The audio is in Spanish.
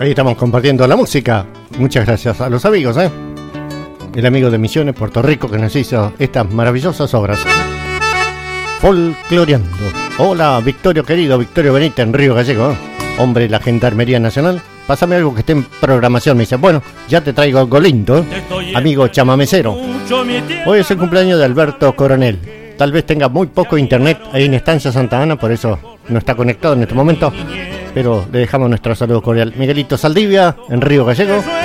Ahí estamos compartiendo la música. Muchas gracias a los amigos, el amigo de Misiones, Puerto Rico, que nos hizo estas maravillosas obras. Folcloreando. Hola, Victorio querido, Victorio Benítez en Río Gallego, hombre de la Gendarmería Nacional. Pásame algo que esté en programación. Me dice, bueno, ya te traigo algo lindo, amigo chamamecero. Hoy es el cumpleaños de Alberto Coronel. Tal vez tenga muy poco internet ahí en Estancia Santa Ana, por eso no está conectado en este momento, pero le dejamos nuestro saludo cordial. Miguelito Saldivia en Río Gallego.